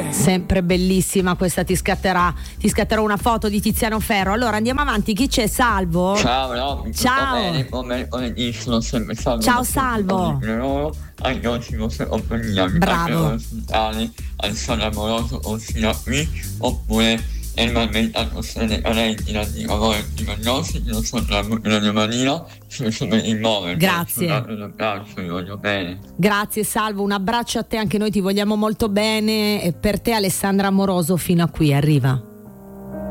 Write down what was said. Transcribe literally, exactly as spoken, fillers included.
Sempre bellissima questa, ti scatterà ti scatterò una foto di Tiziano Ferro. Allora andiamo avanti, chi c'è? Salvo? Ciao, no, Ciao. bene, bene, benissimo, sempre Salvo. Ciao Salvo. Anche oggi non so opinioni. Bravo. Al sono amoroso o fino a qui, oppure normalmente a questione rendita di lavoro di diagnosi, non so la mia manina, sono super immobile. Grazie. Un abbraccio, vi voglio bene. Grazie Salvo, un abbraccio a te, anche noi ti vogliamo molto bene. E per te Alessandra Amoroso fino a qui, arriva.